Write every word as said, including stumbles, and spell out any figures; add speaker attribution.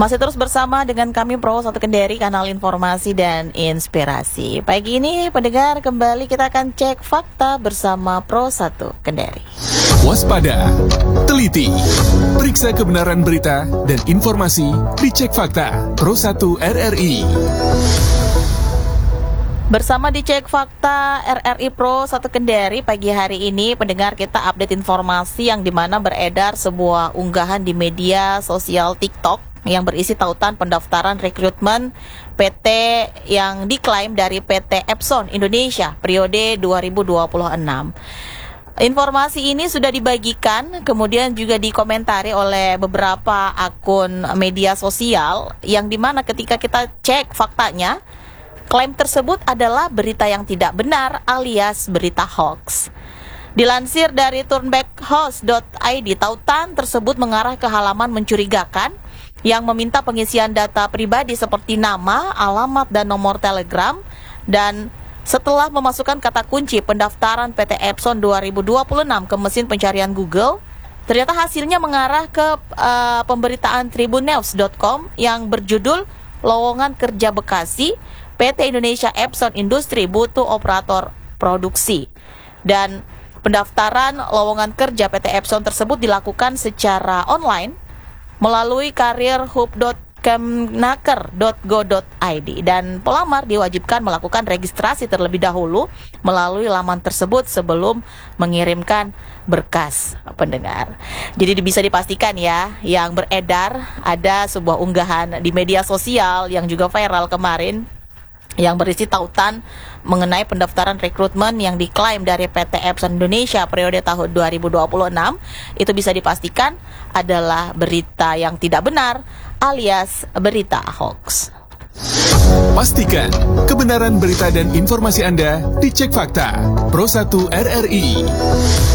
Speaker 1: Masih terus bersama dengan kami Pro satu Kendari, kanal informasi dan inspirasi. Pagi ini pendengar, kembali kita akan cek fakta bersama Pro satu Kendari.
Speaker 2: Waspada, teliti, periksa kebenaran berita dan informasi di Cek Fakta Pro satu R R I.
Speaker 1: Bersama di Cek Fakta R R I Pro satu Kendari pagi hari ini, pendengar, kita update informasi yang dimana beredar sebuah unggahan di media sosial TikTok yang berisi tautan pendaftaran rekrutmen P T yang diklaim dari P T Epson Indonesia periode dua ribu dua puluh enam. Informasi ini sudah dibagikan, kemudian juga dikomentari oleh beberapa akun media sosial, yang dimana ketika kita cek faktanya, klaim tersebut adalah berita yang tidak benar alias berita hoax. Dilansir dari turnbackhost dot i d, tautan tersebut mengarah ke halaman mencurigakan yang meminta pengisian data pribadi seperti nama, alamat, dan nomor telegram. Dan setelah memasukkan kata kunci pendaftaran P T Epson dua ribu dua puluh enam ke mesin pencarian Google, ternyata hasilnya mengarah ke uh, pemberitaan tribunnews dot com yang berjudul "Lowongan Kerja Bekasi, P T Indonesia Epson Industri butuh operator produksi". Dan pendaftaran lowongan kerja P T Epson tersebut dilakukan secara online melalui karir hub dot kemnaker dot go dot i d, dan pelamar diwajibkan melakukan registrasi terlebih dahulu melalui laman tersebut sebelum mengirimkan berkas, pendengar. Jadi bisa dipastikan ya, yang beredar ada sebuah unggahan di media sosial yang juga viral kemarin yang berisi tautan mengenai pendaftaran rekrutmen yang diklaim dari P T Epson Indonesia periode tahun dua ribu dua puluh enam. Itu bisa dipastikan adalah berita yang tidak benar alias berita hoax.
Speaker 2: Pastikan kebenaran berita dan informasi Anda di Cek Fakta Pro satu R R I.